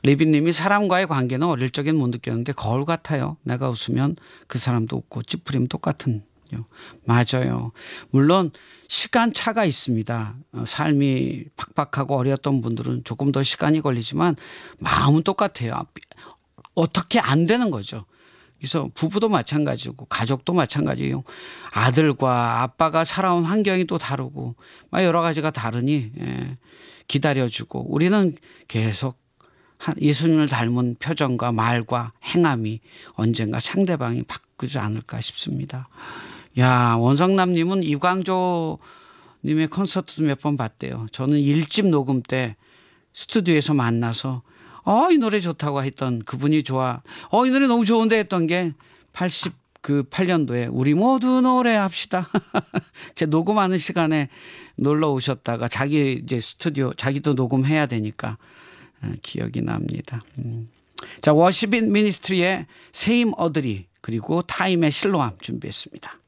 리비님이 사람과의 관계는 어릴 적엔 못 느꼈는데 거울 같아요. 내가 웃으면 그 사람도 웃고 찌푸리면 똑같은. 맞아요. 물론 시간 차가 있습니다. 삶이 팍팍하고 어려웠던 분들은 조금 더 시간이 걸리지만 마음은 똑같아요. 어떻게 안 되는 거죠. 그래서 부부도 마찬가지고 가족도 마찬가지예요. 아들과 아빠가 살아온 환경이 또 다르고 여러 가지가 다르니 기다려주고 우리는 계속 예수님을 닮은 표정과 말과 행함이 언젠가 상대방이 바꾸지 않을까 싶습니다. 야, 원성남님은 이광조 님의 콘서트도 몇 번 봤대요. 저는 1집 녹음 때 스튜디오에서 만나서 이 노래 좋다고 했던 그분이 이 노래 너무 좋은데 했던 게 88년도에 우리 모두 노래합시다. 제 녹음하는 시간에 놀러 오셨다가 자기 이제 스튜디오 자기도 녹음해야 되니까 기억이 납니다. 자, 워십 인 미니스트리의 세임 어드리 그리고 타임의 실로암 준비했습니다.